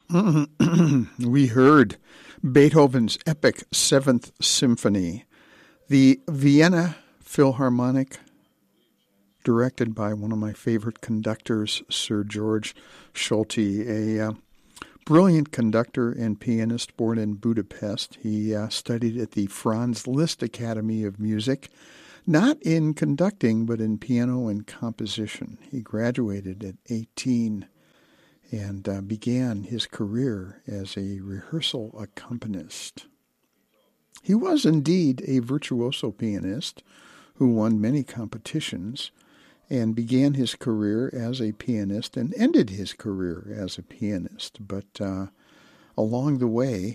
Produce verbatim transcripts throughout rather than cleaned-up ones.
We heard Beethoven's epic Seventh Symphony, the Vienna Philharmonic, directed by one of my favorite conductors, Sir George Solti, a uh, brilliant conductor and pianist born in Budapest. He uh, studied at the Franz Liszt Academy of Music, not in conducting, but in piano and composition. He graduated at eighteen and uh, began his career as a rehearsal accompanist. He was indeed a virtuoso pianist who won many competitions and began his career as a pianist and ended his career as a pianist. But uh, along the way,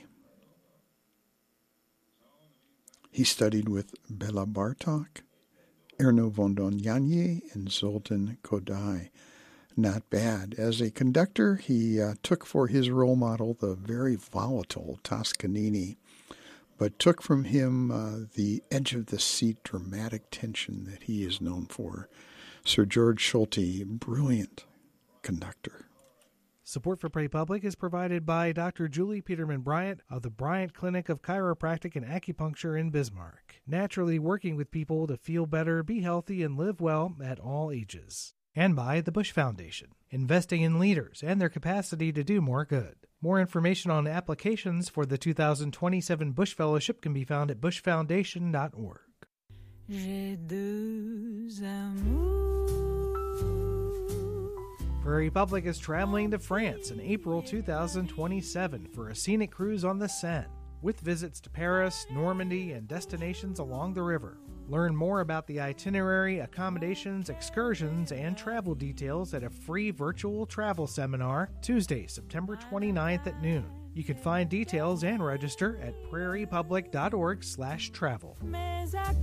he studied with Bela Bartok, Erno von Dohnányi, and Zoltán Kodály. Not bad. As a conductor, he uh, took for his role model the very volatile Toscanini, but took from him uh, the edge-of-the-seat dramatic tension that he is known for. Sir George Solti, brilliant conductor. Support for Prairie Public is provided by Doctor Julie Peterman Bryant of the Bryant Clinic of Chiropractic and Acupuncture in Bismarck, naturally working with people to feel better, be healthy, and live well at all ages. And by the Bush Foundation, investing in leaders and their capacity to do more good. More information on applications for the two thousand twenty-seven Bush Fellowship can be found at bush foundation dot org. J'ai deux amours. Prairie Public is traveling to France in April two thousand twenty-seven for a scenic cruise on the Seine, with visits to Paris, Normandy, and destinations along the river. Learn more about the itinerary, accommodations, excursions, and travel details at a free virtual travel seminar Tuesday, September twenty-ninth at noon. You can find details and register at prairie public dot org slash travel.